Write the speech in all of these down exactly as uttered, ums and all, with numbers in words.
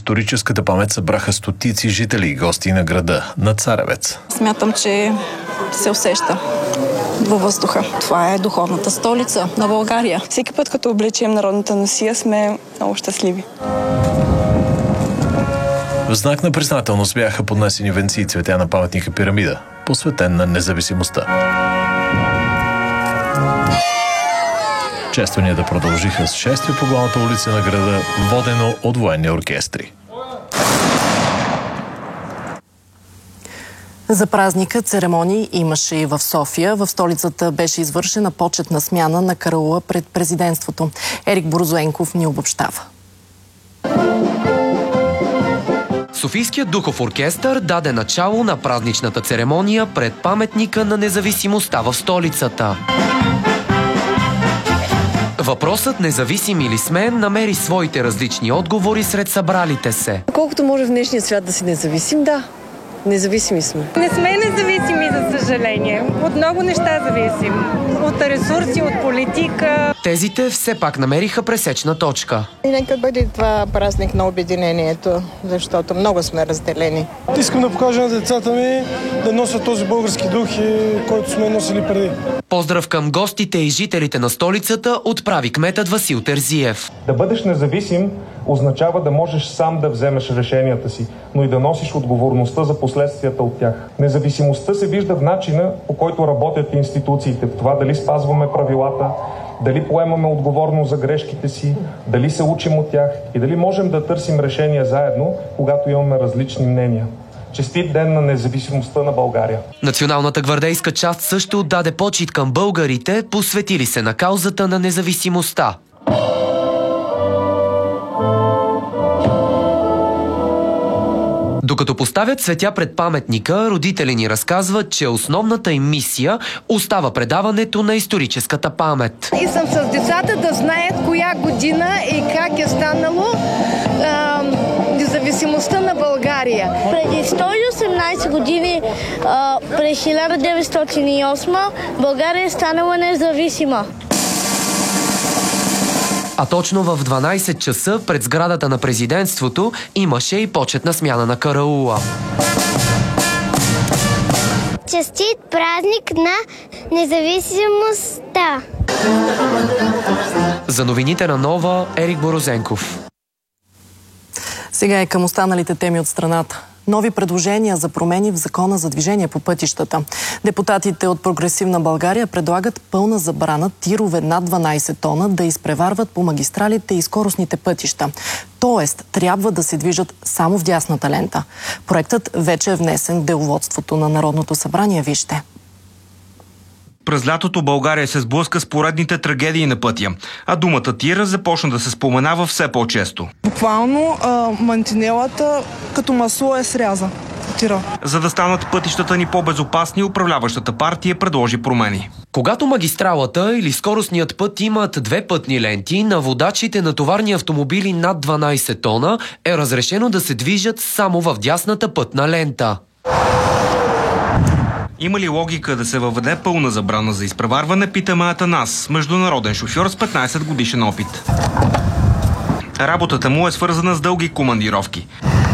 историческата памет събраха стотици жители и гости на града, на Царевец. Смятам, че се усеща във въздуха. Това е духовната столица на България. Всеки път, като облечем народната носия, сме много щастливи. В знак на признателност бяха поднесени венци и цветя на паметника Пирамида, посветен на независимостта. Честванията продължиха с шествие по главната улица на града, водено от военни оркестри. За празника церемонии имаше и в София. В столицата беше извършена почетна смяна на караула пред президентството. Ерик Борозенков ни обобщава. Софийският духов оркестър даде начало на празничната церемония пред паметника на независимостта в столицата. Въпросът независими ли сме намери своите различни отговори сред събралите се. Колкото може в днешния свят да си независим, да. Независими сме. Не сме независими, за съжаление. От много неща зависим. От ресурси, от политика. Тезите все пак намериха пресечна точка. И нека бъде това празник на обединението, защото много сме разделени. Искам да покажа на децата ми да носят този български дух, който сме носили преди. Поздрав към гостите и жителите на столицата отправи кметът Васил Терзиев. Да бъдеш независим означава да можеш сам да вземеш решенията си, но и да носиш отговорността за последствията от тях. Независимостта се вижда в начина, по който работят институциите, в това дали спазваме правилата, дали поемаме отговорност за грешките си, дали се учим от тях и дали можем да търсим решения заедно, когато имаме различни мнения. Честит ден на независимостта на България! Националната гвардейска част също отдаде почит към българите, посветили се на каузата на независимостта. Докато поставят цветя пред паметника, родители ни разказват, че основната им мисия остава предаването на историческата памет. И съм с децата да знаят коя година и как е станало а, независимостта на България. Преди сто и осемнадесет години, а, през хиляда деветстотин и осма, България е станала независима. А точно в дванадесет часа пред сградата на президентството имаше и почетна смяна на караула. Честит празник на независимостта! За новините на Нова, Ерик Борозенков. Сега е към останалите теми от страната. Нови предложения за промени в закона за движение по пътищата. Депутатите от Прогресивна България предлагат пълна забрана тирове над дванадесет тона да изпреварват по магистралите и скоростните пътища. Тоест, трябва да се движат само в дясната лента. Проектът вече е внесен в деловодството на Народното събрание. Вижте. През лятото България се сблъска с поредните трагедии на пътя, а думата тира започна да се споменава все по-често. Буквално а, мантинелата като масло е сряза. Тира. За да станат пътищата ни по-безопасни, управляващата партия предложи промени. Когато магистралата или скоростният път имат две пътни ленти, на водачите на товарни автомобили над дванадесет тона е разрешено да се движат само в дясната пътна лента. Има ли логика да се въведе пълна забрана за изпреварване, питаме Атанас, международен шофьор с петнадесет годишен опит. Работата му е свързана с дълги командировки.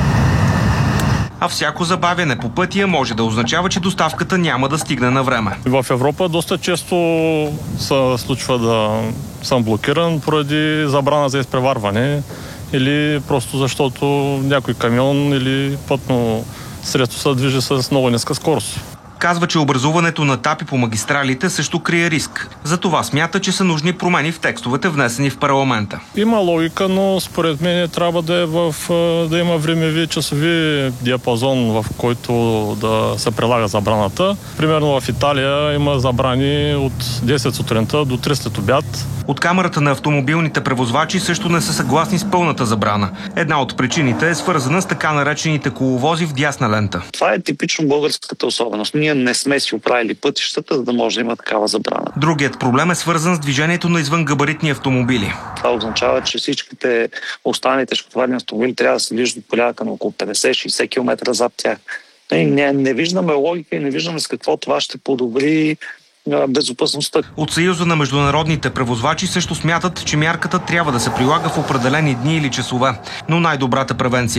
А всяко забавяне по пътя може да означава, че доставката няма да стигне на време. В Европа доста често се случва да съм блокиран поради забрана за изпреварване или просто защото някой камион или пътно средство се движи с много ниска скорост. Казва, че образуването на тапи по магистралите също крие риск. Затова смята, че са нужни промени в текстовете, внесени в парламента. Има логика, но според мен трябва да, е в, да има времеви часови диапазон, в който да се прилага забраната. Примерно в Италия има забрани от десет сутринта до три след обяд. От Камарата на автомобилните превозвачи също не са съгласни с пълната забрана. Една от причините е свързана с така наречените коловози в дясна лента. Това е типично българската особеност. Ние не сме си оправили пътищата, за да може да има такава забрана. Другият проблем е свързан с движението на извънгабаритни автомобили. Това означава, че всичките останалите тежкотоварни автомобили трябва да се движат от порядъка на около петдесет до шейсет километра зад тях. Не, не виждаме логика и не виждаме с какво това ще подобри безопасността. От Съюза на международните превозвачи също смятат, че мярката трябва да се прилага в определени дни или часове. Но най-добрата превенция